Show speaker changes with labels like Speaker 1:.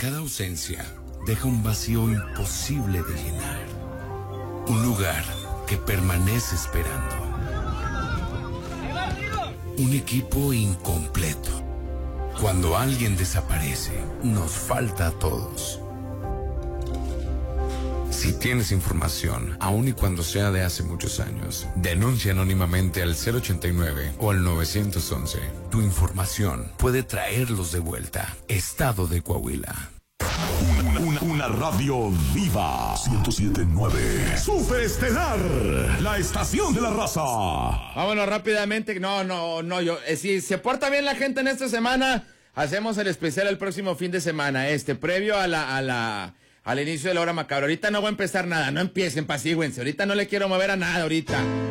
Speaker 1: Cada ausencia deja un vacío imposible de llenar. Un lugar que permanece esperando. Un equipo incompleto. Cuando alguien desaparece, nos falta a todos. Si tienes información, aun y cuando sea de hace muchos años, denuncia anónimamente al 089 o al 911. Tu información puede traerlos de vuelta. Estado de Coahuila.
Speaker 2: Una radio viva. 107.9. Superestelar. La estación de la raza.
Speaker 3: Vámonos rápidamente. Si se porta bien la gente en esta semana, hacemos el especial el próximo fin de semana. Previo al inicio de la hora macabra. Ahorita no voy a empezar nada. No empiecen, pasígüense. Ahorita no le quiero mover a nada ahorita.